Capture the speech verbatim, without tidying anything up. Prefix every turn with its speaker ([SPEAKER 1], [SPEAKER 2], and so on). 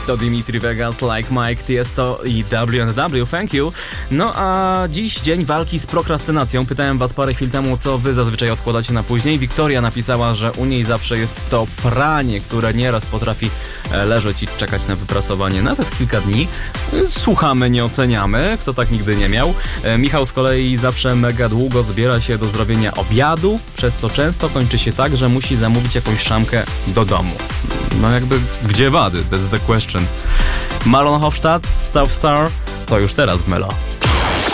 [SPEAKER 1] to Dimitri Vegas, Like Mike, Tiesto i W and W, thank you. No a dziś dzień walki z prokrastynacją. Pytałem was parę chwil temu, co wy zazwyczaj odkładacie na później. Wiktoria napisała, że u niej zawsze jest to pranie, które nieraz potrafi leżeć i czekać na wyprasowanie nawet kilka dni. Słuchamy, nie oceniamy, kto tak nigdy nie miał. Michał z kolei zawsze mega długo zbiera się do zrobienia obiadu, przez co często kończy się tak, że musi zamówić jakąś szamkę do domu. No jakby, gdzie wady? That's the question. Marlon Hofstadt, South Star, to już teraz w Melo.